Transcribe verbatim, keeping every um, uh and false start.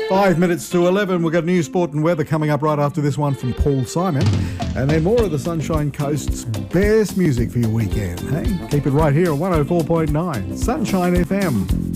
Five minutes to eleven. We've got news, sport and weather coming up right after this one from Paul Simon. And then more of the Sunshine Coast's best music for your weekend. Hey, keep it right here on one oh four point nine Sunshine F M.